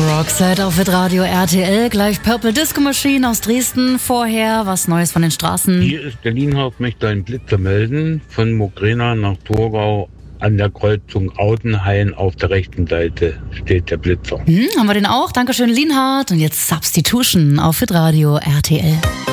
Rockset auf Radio RTL, gleich Purple Disco Machine aus Dresden. Vorher was Neues von den Straßen. Hier ist der Lienhardt, möchte einen Blitzer melden. Von Mogrena nach Thurgau an der Kreuzung Audenhain auf der rechten Seite steht der Blitzer. Haben wir den auch? Dankeschön, Lienhardt. Und jetzt Substitution auf Radio RTL.